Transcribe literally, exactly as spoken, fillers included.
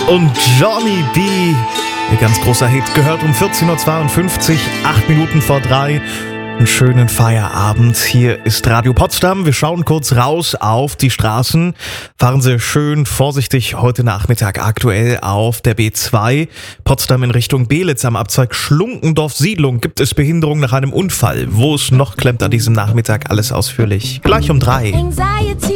und Johnny B. Ihr ganz großer Hit, gehört um vierzehn Uhr zweiundfünfzig, acht Minuten vor drei. Einen schönen Feierabend. Hier ist Radio Potsdam. Wir schauen kurz raus auf die Straßen. Fahren Sie schön vorsichtig heute Nachmittag aktuell auf der B zwei. Potsdam in Richtung Belitz am Abzweig Schlunkendorf-Siedlung gibt es Behinderung nach einem Unfall. Wo es noch klemmt an diesem Nachmittag, alles ausführlich. Gleich um drei.